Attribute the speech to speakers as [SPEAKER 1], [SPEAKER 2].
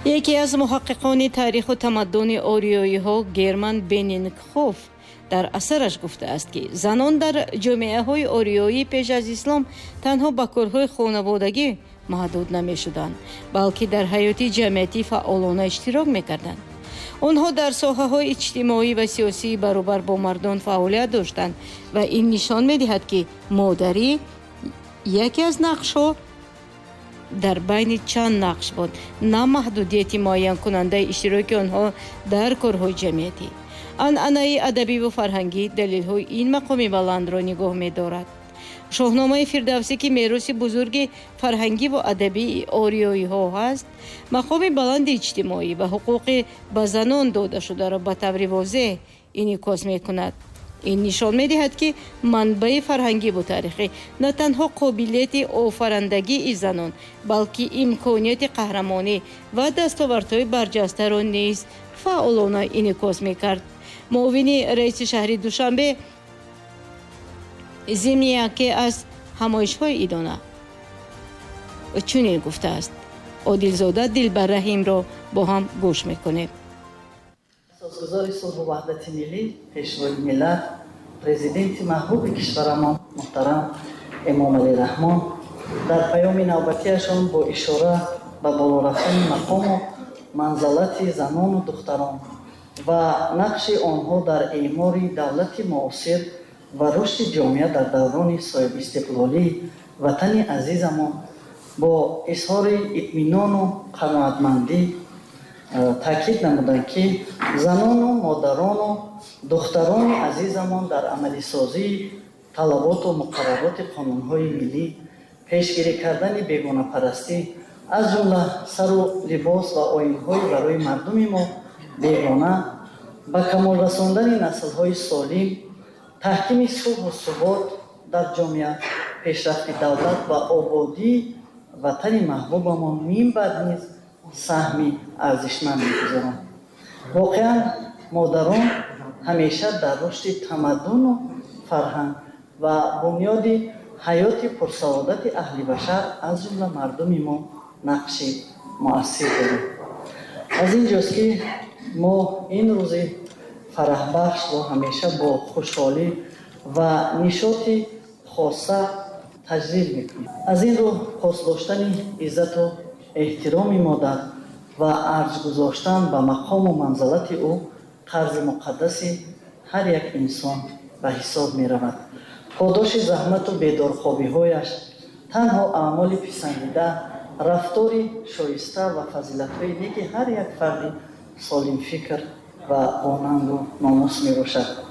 [SPEAKER 1] یکی از محققان تاریخ و تمدن آریایی ها گرمن بنینگهوف در اثرش گفته است که زنان در جامعه های آریایی پیش از اسلام تنها به کارهای خانوادگی محدود نمی شدند، بلکه در حیات جمعیتی فعالانه اشتراک می کردند. آنها در ساحه های اجتماعی و سیاسی برابر با مردان فعالیت داشتند و این نشان می دهد که مادری یکی از نقش ها در بین چند نقش بود، نه محدودیت معین کننده اشتراک آنها در کارهای جمعیتی. عنعنه ادبی و فرهنگی دلیل های این مقام بلند را نگاه می دارد. شاهنامه فردوسی که میراث بزرگ فرهنگی و ادبی آریایی ها هست، مقام بلند اجتماعی و حقوق به زنان داده شده را به طور واضح انعکاس می کند. این نشان می دهد که منبع فرهنگی و تاریخی نه تنها قابلیت آفرندگی زنان، بلکه امکانیت قهرمانی و دستاوردهای برجسته را نیز فعالانه انعکاس می کرد. معاون رئیس شهر دوشنبه ضمن یکی از همایش‌های ایدانه چنین گفته است. عادلزاده دلبر رحیم را با هم گوش میکنیم.
[SPEAKER 2] اساسگزار صلح و وحدت ملی، پیشوای ملت، پرزیدنت محبوب کشورمان محترم امام علی رحمان در پیام نوبتیشان با اشاره به بالا رفتن مقام و منزلت زنان و دختران و نقش آنها در اعمار دولت معاصر و رشد جامعه در دوران صاحب استقلالی وطن عزیزمان با اظهار اطمینان و قناعتمندی تاکید نمودند که زنان و مادران و دختران عزیزمان در عملی سازی طلبات و مقررات قانون‌های ملی، پیشگیری کردن بیگانه پرستی از جمله سر و لباس و آیین‌های برای مردم ما بیگانه، به کمال رساندن نسل‌های سالم، تحکیم صلح و ثبات در جامعه، پیشرفت دولت و آبادی وطن محبوبمان من بعد نیز سهمی ارزشمند می‌گذارند. واقعا مادران همیشه در رشد تمدن و فرهنگ و بنیاد حیات پرسعادت اهل بشر از جمله مردم ما نقش مؤثر دارند. از اینجاست که ما این روز فرح بخش و همیشه با خوشحالی و نشاط خاصه تجلیل میکنیم. از این رو پاس داشتن عزت و احترام مادر و ارج گذاشتن به مقام و منزلت او قرض مقدس هر یک انسان به حساب می رود. پاداش زحمت و بیدارخوابی هایش تنها اعمال پسندیده، رفتاری شایسته و فضیلت های نیک هر یک فرد سالم فکر و مانند و ناموس می باشد.